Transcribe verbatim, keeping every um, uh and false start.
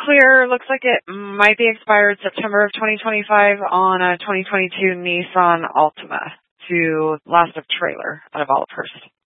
clear. Looks like it might be expired September of twenty twenty-five on a twenty twenty-two Nissan Altima to last of trailer out of Olivehurst.